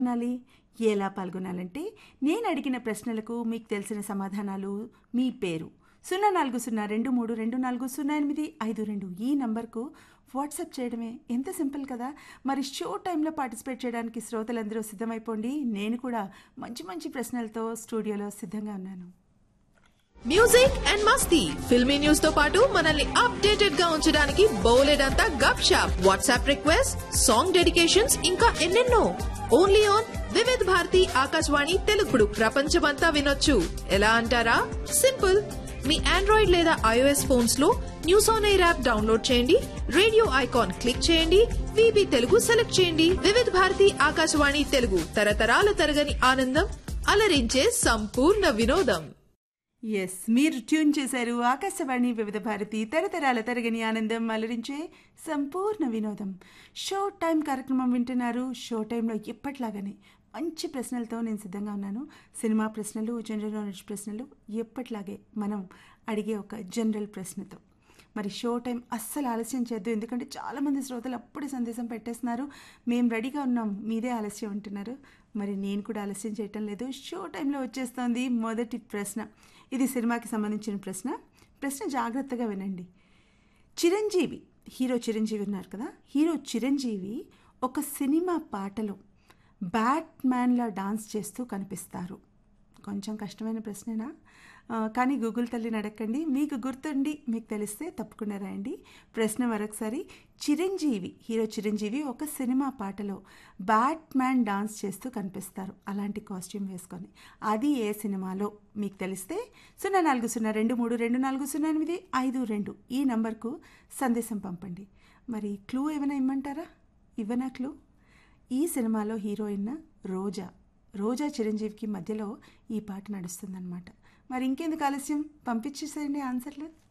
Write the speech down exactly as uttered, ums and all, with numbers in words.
పాల్గొనాలి? ఎలా పాల్గొనాలంటే నేను అడిగిన ప్రశ్నలకు మీకు తెలిసిన సమాధానాలు, మీ పేరు సున్నా నాలుగు సున్నా రెండు మూడు రెండు నాలుగు సున్నా ఎనిమిది ఐదు రెండు ఈ నంబర్కు వాట్సాప్ చేయడమే. ఎంత సింపుల్ కదా. మరి షో టైంలో పార్టిసిపేట్ చేయడానికి శ్రోతలందరూ సిద్ధమైపోండి. నేను కూడా మంచి మంచి ప్రశ్నలతో స్టూడియోలో సిద్ధంగా ఉన్నాను. Music and Masti filmy news తో పాటు మనల్ని అప్డేటెడ్ గా ఉంచడానికి బోలెడంతా గప్ shop, WhatsApp request, song dedications, ఇంకా ఎన్నెన్నో. Only on Vividh Bharati Akashvani తెలుగుడు. ప్రపంచమంతా వినొచ్చు. ఎలా అంటారా? సింపుల్. మీ ఆండ్రాయిడ్ లేదా ఐఓఎస్ ఫోన్స్ లో news on air app download చేయండి, రేడియో ఐకాన్ క్లిక్ చేయండి, విబి తెలుగు సెలెక్ట్ చేయండి. వివిధ్ భారతి ఆకాశవాణి తెలుగు, తరతరాల తరగని ఆనందం, అలరించే సంపూర్ణ వినోదం. ఎస్, మీరు ట్యూన్ చేశారు ఆకాశవాణి వివిధ భారతి, తరతరాల తరగని ఆనందం, అలరించే సంపూర్ణ వినోదం. షో టైం కార్యక్రమం వింటున్నారు. షో టైంలో ఎప్పట్లాగానే మంచి ప్రశ్నలతో నేను సిద్ధంగా ఉన్నాను. సినిమా ప్రశ్నలు, జనరల్ నాలెడ్జ్ ప్రశ్నలు, ఎప్పట్లాగే మనం అడిగే ఒక జనరల్ ప్రశ్నతో. మరి షో టైం అస్సలు ఆలస్యం చేద్దు, ఎందుకంటే చాలామంది శ్రోతలు అప్పుడే సందేశం పెట్టేస్తున్నారు, మేము రెడీగా ఉన్నాం, మీదే ఆలస్యం అంటున్నారు. మరి నేను కూడా ఆలస్యం చేయటం లేదు. షో టైంలో వచ్చేస్తోంది మొదటి ప్రశ్న. ఇది సినిమాకి సంబంధించిన ప్రశ్న. ప్రశ్న జాగ్రత్తగా వినండి. చిరంజీవి, హీరో చిరంజీవి ఉన్నారు కదా, హీరో చిరంజీవి ఒక సినిమా పాటలో బ్యాట్మ్యాన్లా డాన్స్ చేస్తూ కనిపిస్తారు. కొంచెం కష్టమైన ప్రశ్నేనా, కానీ గూగుల్ తల్లిని అడగండి, మీకు గుర్తుండి మీకు తెలిస్తే తప్పకుండా రాయండి. ప్రశ్న మరొకసారి. చిరంజీవి, హీరో చిరంజీవి ఒక సినిమా పాటలో బ్యాట్మ్యాన్ డాన్స్ చేస్తూ కనిపిస్తారు, అలాంటి కాస్ట్యూమ్ వేసుకొని. అది ఏ సినిమాలో మీకు తెలిస్తే సున్నా నాలుగు సున్నా రెండు మూడు రెండు నాలుగు సున్నా ఎనిమిది ఐదు రెండు ఈ నంబర్కు సందేశం పంపండి. మరి క్లూ ఏమైనా ఇమ్మంటారా? ఇవ్వనా క్లూ? ఈ సినిమాలో హీరోయిన్ రోజా. రోజా చిరంజీవికి మధ్యలో ఈ పాట నడుస్తుందన్నమాట. మరి ఇంకెందుకు ఆలస్యం, పంపించేసేయండి ఆన్సర్లు.